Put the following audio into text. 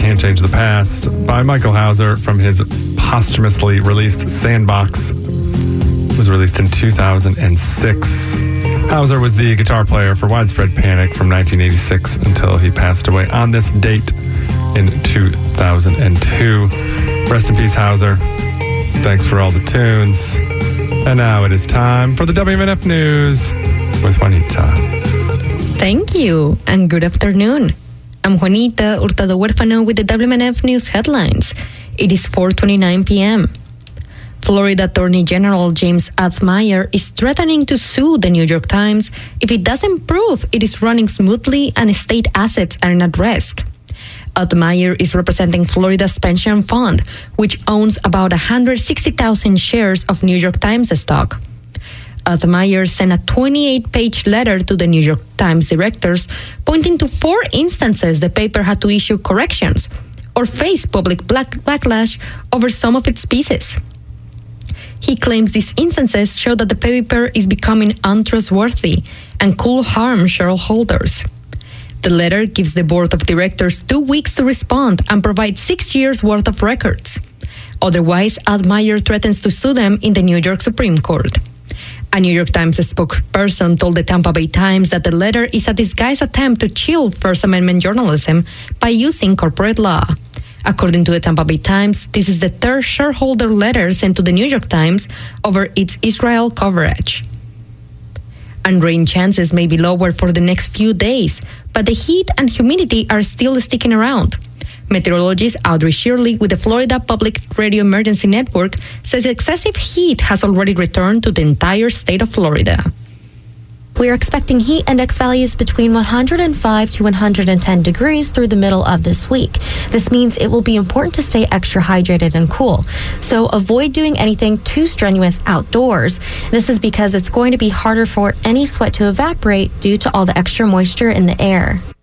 Can't Change the Past by Michael Hauser from his posthumously released Sandbox. It was released in 2006. Hauser was the guitar player for Widespread Panic from 1986 until he passed away on this date in 2002. Rest in peace, Hauser. Thanks for all the tunes. And now it is time for the WMNF News with Juanita. Thank you, and good afternoon. I'm Juanita Hurtado Huérfano with the WMNF News headlines. It is 4:29 p.m. Florida Attorney General James Athmeier is threatening to sue the New York Times if it doesn't prove it is running smoothly and state assets are at risk. Athmeier is representing Florida's pension fund, which owns about 160,000 shares of New York Times stock. Athmeier sent a 28-page letter to the New York Times directors, pointing to 4 instances the paper had to issue corrections or face public backlash over some of its pieces. He claims these instances show that the paper is becoming untrustworthy and could harm shareholders. The letter gives the board of directors 2 weeks to respond and provide 6 years' worth of records. Otherwise, Athmeier threatens to sue them in the New York Supreme Court. A New York Times spokesperson told the Tampa Bay Times that the letter is a disguised attempt to shield First Amendment journalism by using corporate law. According to the Tampa Bay Times, this is the 3rd shareholder letter sent to the New York Times over its Israel coverage. And rain chances may be lower for the next few days, but the heat and humidity are still sticking around. Meteorologist Audrey Shirley with the Florida Public Radio Emergency Network says excessive heat has already returned to the entire state of Florida. We are expecting heat index values between 105 to 110 degrees through the middle of this week. This means it will be important to stay extra hydrated and cool. So avoid doing anything too strenuous outdoors. This is because it's going to be harder for any sweat to evaporate due to all the extra moisture in the air.